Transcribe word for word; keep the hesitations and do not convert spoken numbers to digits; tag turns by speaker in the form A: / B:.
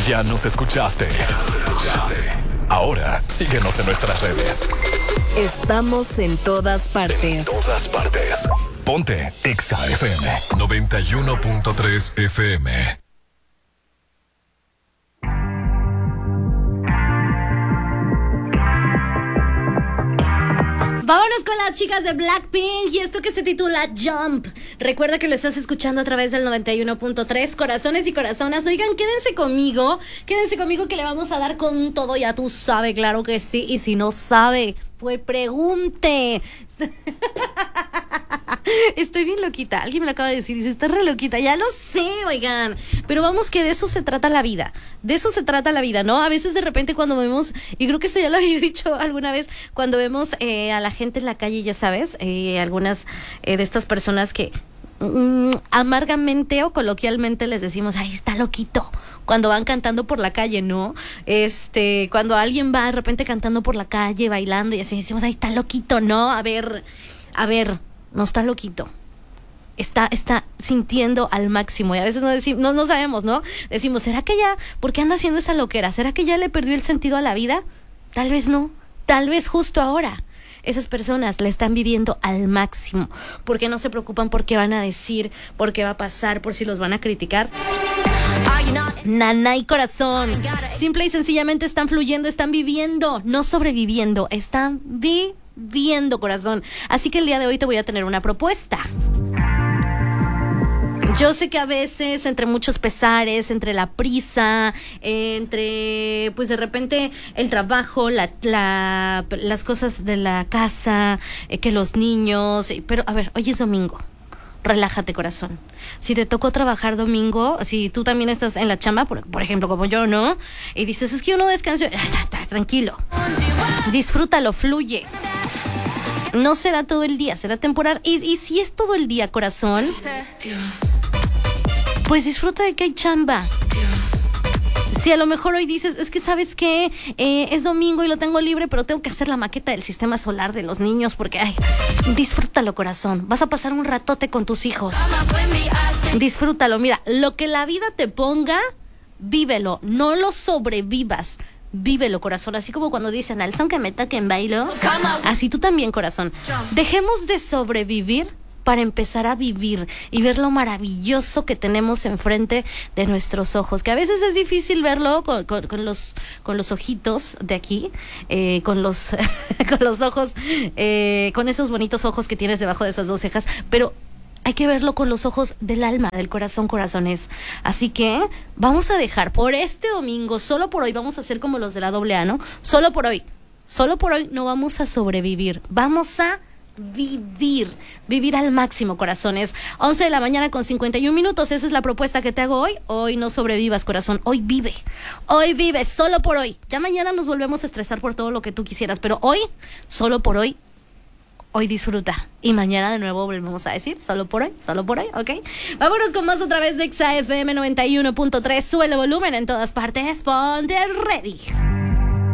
A: Ya nos escuchaste. Ya nos escuchaste. Ahora, síguenos en nuestras redes.
B: Estamos en todas partes.
A: En todas partes. Ponte Exa F M noventa y uno punto tres F M.
C: Vámonos con las chicas de Blackpink y esto que se titula Jump. Recuerda que lo estás escuchando a través del noventa y uno punto tres. Corazones y corazonas, oigan, quédense conmigo. Quédense conmigo que le vamos a dar con todo. Ya tú sabes, claro que sí. Y si no sabe, pues pregunte. Estoy bien loquita. Alguien me lo acaba de decir. Dice, estás re loquita. Ya lo sé, oigan. Pero vamos, que de eso se trata la vida. De eso se trata la vida, ¿no? A veces de repente cuando vemos, y creo que eso ya lo había dicho alguna vez, cuando vemos eh, a la gente en la calle, ya sabes, eh, algunas eh, de estas personas que mm, amargamente o coloquialmente les decimos, ay, está loquito, cuando van cantando por la calle, ¿no? Este, cuando alguien va de repente cantando por la calle, bailando, y así decimos, ay, está loquito, ¿no? A ver, a ver, no está loquito. Está, está sintiendo al máximo. Y a veces no, decimos, no, no sabemos, ¿no? Decimos, ¿será que ya, por qué anda haciendo esa loquera? ¿Será que ya le perdió el sentido a la vida? Tal vez no. Tal vez justo ahora esas personas la están viviendo al máximo, porque no se preocupan por qué van a decir, por qué va a pasar, por si los van a criticar. Nana y corazón, simple y sencillamente están fluyendo, están viviendo, no sobreviviendo, están viviendo, corazón. Así que el día de hoy te voy a tener una propuesta. Yo sé que a veces entre muchos pesares, entre la prisa, entre pues de repente el trabajo, la, la, las cosas de la casa, eh, que los niños, pero a ver, hoy es domingo. Relájate, corazón. Si te tocó trabajar domingo, si tú también estás en la chamba, por, por ejemplo, como yo, ¿no? Y dices, es que yo no descanso. Tranquilo. Disfrútalo, fluye. No será todo el día, será temporal. Y, y si es todo el día, corazón, pues disfruta de que hay chamba. Si a lo mejor hoy dices, es que sabes que eh, es domingo y lo tengo libre, pero tengo que hacer la maqueta del sistema solar de los niños porque, ay, disfrútalo, corazón. Vas a pasar un ratote con tus hijos. Disfrútalo. Mira, lo que la vida te ponga, vívelo. No lo sobrevivas. Vívelo, corazón. Así como cuando dicen, al son que me toquen bailo. Así tú también, corazón. Dejemos de sobrevivir para empezar a vivir y ver lo maravilloso que tenemos enfrente de nuestros ojos, que a veces es difícil verlo con, con, con los con los ojitos de aquí, eh, con los con los ojos, eh, con esos bonitos ojos que tienes debajo de esas dos cejas, pero hay que verlo con los ojos del alma, del corazón, corazones. Así que vamos a dejar por este domingo, solo por hoy, vamos a hacer como los de la doble A, ¿no? Solo por hoy, solo por hoy no vamos a sobrevivir, vamos a vivir, vivir al máximo, corazones. once de la mañana con cincuenta y un minutos, esa es la propuesta que te hago hoy. Hoy no sobrevivas, corazón, hoy vive, hoy vive, solo por hoy. Ya mañana nos volvemos a estresar por todo lo que tú quisieras, pero hoy, solo por hoy, hoy disfruta. Y mañana de nuevo volvemos a decir, solo por hoy, solo por hoy, ¿ok? Vámonos con más otra vez de Exa F M noventa y uno punto tres, sube el volumen en todas partes, ponte ready.